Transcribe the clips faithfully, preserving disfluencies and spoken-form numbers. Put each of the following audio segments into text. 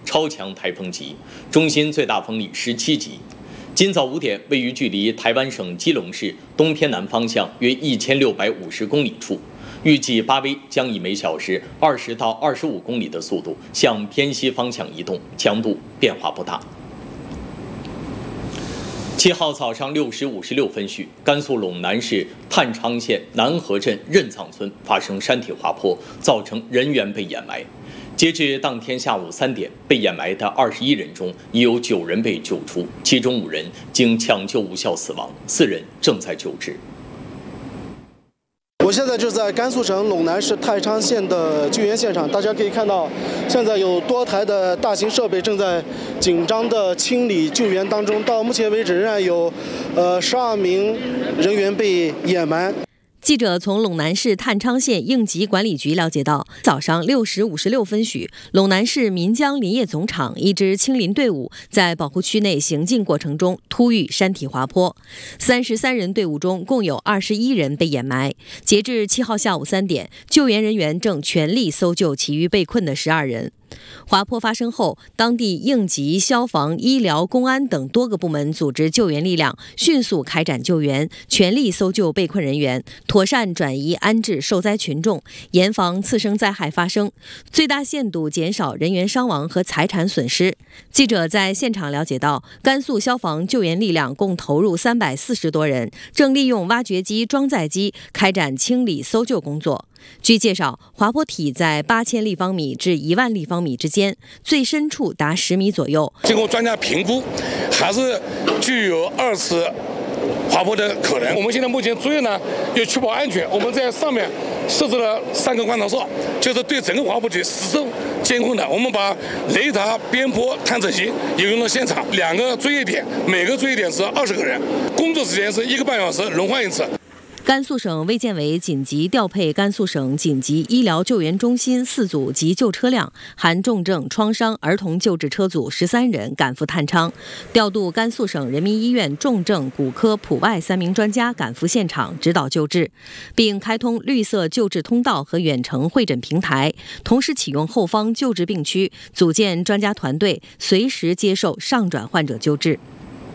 超强台风级，中心最大风力十七级。今早五点，位于距离台湾省基隆市东偏南方向约一千六百五十公里处，预计八 V 将以每小时二十到二十五公里的速度向偏西方向移动，强度变化不大。七号早上六时五十六分许，甘肃陇南市探昌县南河镇任藏村发生山体滑坡，造成人员被掩埋。截至当天下午三点，被掩埋的二十一人中，已有九人被救出，其中五人经抢救无效死亡，四人正在救治。 我现在就在甘肃省陇南市太昌县的救援现场，大家可以看到，现在有多台的大型设备正在紧张的清理救援当中。到目前为止，仍然有呃十二名人员被掩埋。 记者从陇南市探昌县应急管理局了解到，早上六时五十六分许，陇南市岷江林业总厂一支清林队伍在保护区内行进过程中突遇山体滑坡，三十三人队伍中共有二十一人被掩埋。截至七号下午三点，救援人员正全力搜救其余被困的十二人。滑坡发生后，当地应急、消防、医疗、公安等多个部门组织救援力量，迅速开展救援，全力搜救被困人员，妥善转移安置受灾群众，严防次生灾害发生，最大限度减少人员伤亡和财产损失。记者在现场了解到，甘肃消防救援力量共投入三百四十多人，正利用挖掘机、装载机开展清理搜救工作。据介绍，滑坡体在八千立方米至一万立方米之间，最深处达十米左右。 经过专家评估，还是具有二次滑坡的可能。我们现在目前主要呢，要确保安全，我们在上面设置了三个观察哨，就是对整个滑坡体实时监控的。我们把雷达、边坡探测器也用到现场，两个作业点，每个作业点是二十个人，工作时间是一个半小时，轮换一次。 甘肃省卫健委紧急调配甘肃省紧急医疗救援中心四组急救车辆，含重症、创伤儿童救治车组十三人赶赴探昌，调度甘肃省人民医院重症骨科普外三名专家赶赴现场指导救治，并开通绿色救治通道和远程会诊平台，同时启用后方救治病区，组建专家团队，随时接受上转患者救治。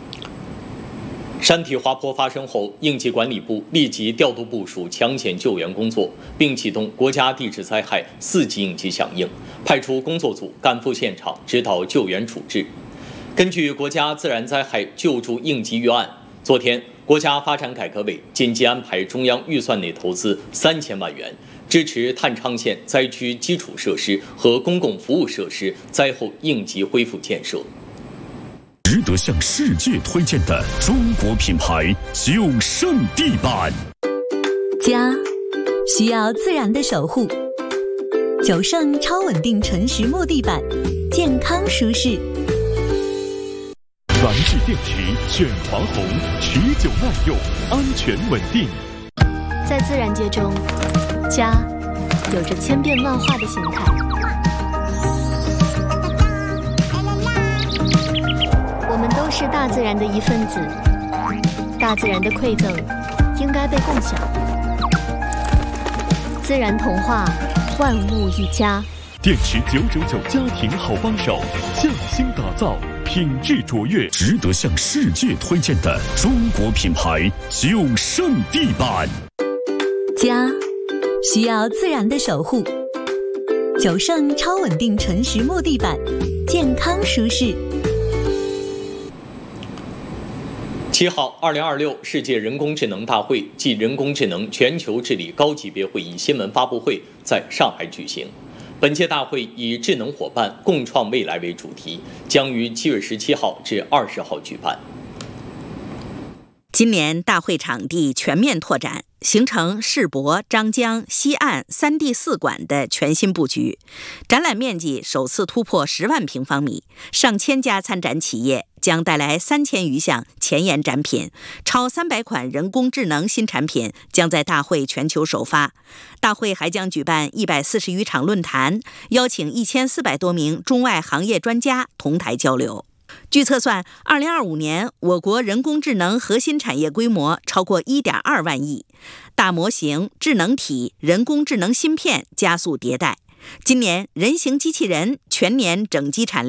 山体滑坡发生后，应急管理部立即调度部署抢险救援工作，并启动国家地质灾害四级应急响应，派出工作组赶赴现场指导救援处置。根据国家自然灾害救助应急预案，昨天国家发展改革委紧急安排中央预算内投资三千万元，支持探昌县灾区基础设施和公共服务设施灾后应急恢复建设。 值得向世界推荐的中国品牌九胜地板。 家需要自然的守护，九胜超稳定纯实木地板，健康舒适。 燃质电池选华虹，持久耐用，安全稳定。 在自然界中，家有着千变万化的形态。我们都是大自然的一份子，大自然的馈赠应该被共享。自然童话，万物一家。 电池九九九家庭好帮手，匠心打造，品质卓越，值得向世界推荐的中国品牌九胜地板。 家需要自然的守护，九胜超稳定纯实木地板，健康舒适。 七号，二零二六世界人工智能大会暨人工智能全球治理高级别会议新闻发布会在上海举行。本届大会以智能伙伴共创未来为主题，将于七月十七号至二十号举办。 今年大会场地全面拓展，形成世博、张江、西岸三地四馆的全新布局，展览面积首次突破十万平方米，上千家参展企业将带来三千余项前沿展品，超三百款人工智能新产品将在大会全球首发。大会还将举办一百四十余场论坛，邀请一千四百多名中外行业专家同台交流。据测算，二零二五年我国人工智能核心产业规模超过 一点二万亿，大模型、智能体、人工智能芯片加速迭代。今年人形机器人全年整机产量